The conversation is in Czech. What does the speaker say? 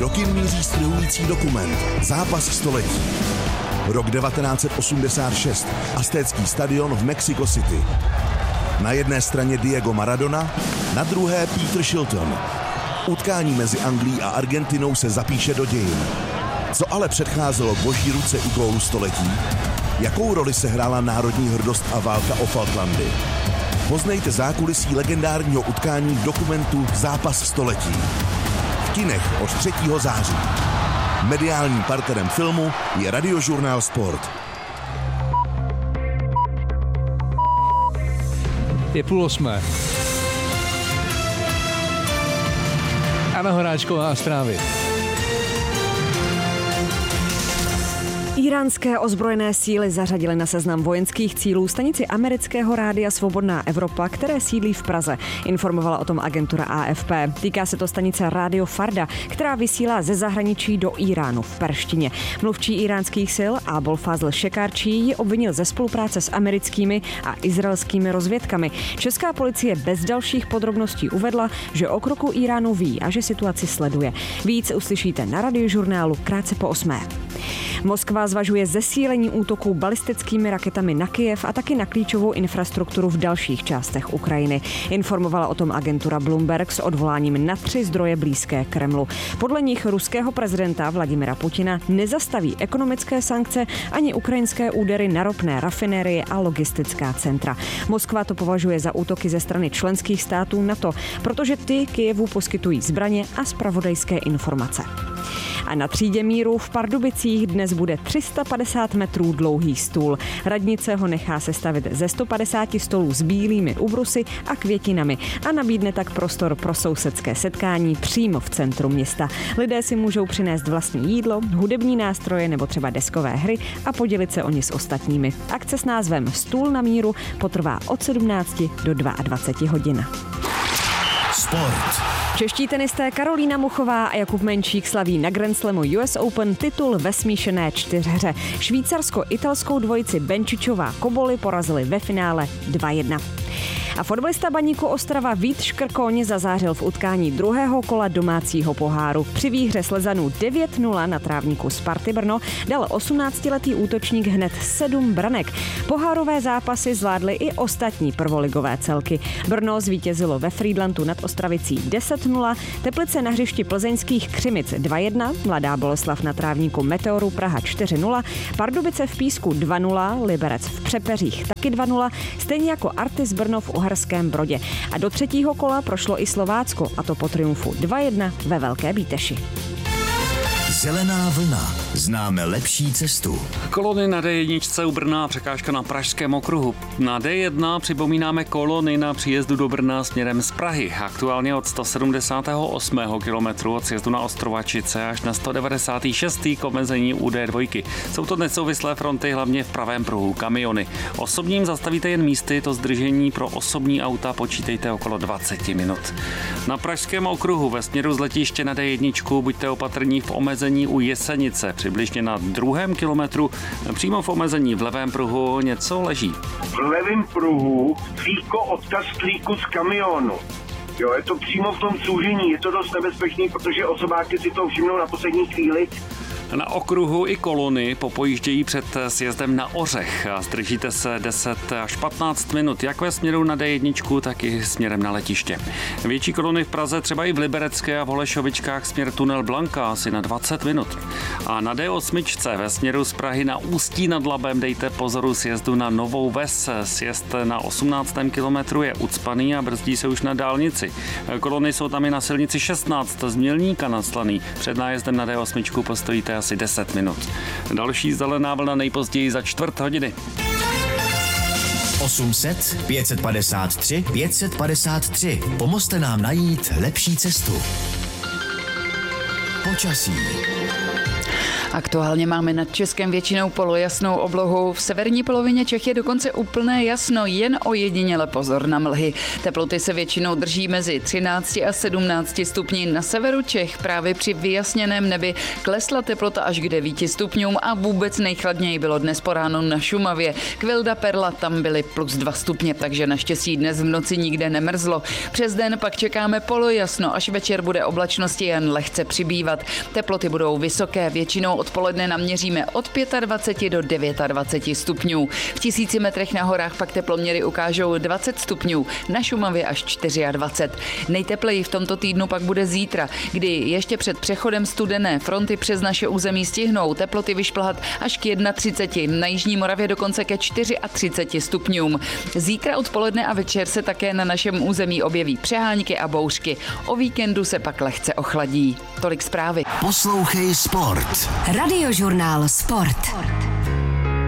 Do kin míří strihující dokument Zápas století. Rok 1986. Aztécký stadion v Mexico City. Na jedné straně Diego Maradona, na druhé Peter Shilton. Utkání mezi Anglií a Argentinou se zapíše do dějin. Co ale předcházelo boží ruce u gólu století? Jakou roli se hrála národní hrdost a válka o Falklandy? Poznejte zákulisí legendárního utkání v dokumentu Zápas století. V kinech od 3. září. Mediálním partnerem filmu je Radiožurnál Sport. Je 7:30. Anna Horáčková zprávy. Íránské ozbrojené síly zařadily na seznam vojenských cílů stanici amerického rádia Svobodná Evropa, které sídlí v Praze. Informovala o tom agentura AFP. Týká se to stanice Rádio Farda, která vysílá ze zahraničí do Iránu v perštině. Mluvčí íránských sil Abol Fazl Šekárčí ji obvinil ze spolupráce s americkými a izraelskými rozvědkami. Česká policie bez dalších podrobností uvedla, že o kroku Iránu ví a že situaci sleduje. Víc uslyšíte na Radiožurnálu krátce po 8. Moskva zvažuje zesílení útoků balistickými raketami na Kyjev a taky na klíčovou infrastrukturu v dalších částech Ukrajiny. Informovala o tom agentura Bloomberg s odvoláním na 3 zdroje blízké Kremlu. Podle nich ruského prezidenta Vladimira Putina nezastaví ekonomické sankce ani ukrajinské údery na ropné rafinérie a logistická centra. Moskva to považuje za útoky ze strany členských států NATO, protože ty Kyjevu poskytují zbraně a zpravodajské informace. A na třídě míru v Pardubicích dnes bude 350 metrů dlouhý stůl. Radnice ho nechá sestavit ze 150 stolů s bílými ubrusy a květinami a nabídne tak prostor pro sousedské setkání přímo v centru města. Lidé si můžou přinést vlastní jídlo, hudební nástroje nebo třeba deskové hry a podělit se o ně s ostatními. Akce s názvem Stůl na míru potrvá od 17 do 22 hodin. Sport. Čeští tenisté Karolína Muchová a Jakub Menčík slaví na Grand Slamu US Open titul ve smíšené čtyřhře. Švýcarsko-italskou dvojici Benčičová Koboli porazili ve finále 2-1. A fotbalista Baníku Ostrava Vít Škrkoň zazářil v utkání druhého kola domácího poháru. Při výhře Slezanů 9-0 na trávníku Sparty Brno dal 18letý útočník hned 7 branek. Pohárové zápasy zvládly i ostatní prvoligové celky. Brno zvítězilo ve Frýdlantu nad Ostravicí 10-0, Teplice na hřišti plzeňských Křimic 2-1, Mladá Boleslav na trávníku Meteoru Praha 4-0, Pardubice v Písku 2-0, Liberec v Přepeřích taky 2-0, stejně jako Artis Brno v Uherském Brodě. A do třetího kola prošlo i Slovácko, a to po triumfu 2-1 ve Velké Bíteši. Zelená vlna. Známe lepší cestu. Kolony na D1 u Brna, překážka na Pražském okruhu. Na D1 připomínáme kolony na příjezdu do Brna směrem z Prahy. Aktuálně od 178. kilometru od sjezdu na Ostrovačice až na 196. k omezení u D2. Jsou to nesouvislé fronty, hlavně v pravém pruhu kamiony. Osobním zastavíte jen místy, to zdržení pro osobní auta počítejte okolo 20 minut. Na Pražském okruhu ve směru z letiště na D1 buďte opatrní v omezení u Jesenice. Přibližně na 2. kilometru přímo v omezení v levém pruhu něco leží. V levém pruhu fíko od kastlíku z kamionu. Jo, je to přímo v tom soužení, je to dost nebezpečný, protože osobáky si to všimnou na poslední chvíli. Na okruhu i kolony popojíždějí před sjezdem na Ořech a zdržíte se 10 až 15 minut, jak ve směru na D1, tak i směrem na letiště. Větší kolony v Praze, třeba i v Liberecké a v Holešovičkách směr tunel Blanka asi na 20 minut. A na D8 ve směru z Prahy na Ústí nad Labem dejte pozoru sjezdu na Novou Ves. Sjezd na 18. kilometru je ucpaný a brzdí se už na dálnici. Kolony jsou tam i na silnici 16 z Mělníka nad Slaný. Před nájezdem na D8 postojíte asi 10 minut. Další zelená vlna nejpozději za čtvrt hodiny. 800 553 553. Pomozte nám najít lepší cestu. Počasí. Aktuálně máme nad Českem většinou polojasnou oblohu. V severní polovině Čech je dokonce úplné jasno, jen ojediněle pozor na mlhy. Teploty se většinou drží mezi 13 a 17 stupni. Na severu Čech právě při vyjasněném nebi klesla teplota až k 9 stupňům a vůbec nejchladněji bylo dnes po ránu na Šumavě. Kvilda Perla, tam byly +2 stupně, takže naštěstí dnes v noci nikde nemrzlo. Přes den pak čekáme polojasno, až večer bude oblačnosti jen lehce přibývat. Teploty budou vysoké, většinou odpoledne naměříme od 25 do 29 stupňů. V 1000 metrech na horách pak teploměry ukážou 20 stupňů, na Šumavě až 24. Nejtepleji v tomto týdnu pak bude zítra, kdy ještě před přechodem studené fronty přes naše území stihnou teploty vyšplhat až k 31, na jižní Moravě dokonce ke 34 stupňům. Zítra odpoledne a večer se také na našem území objeví přehánky a bouřky. O víkendu se pak lehce ochladí. Tolik zprávy. Poslouchej Sport. Radiožurnál Sport.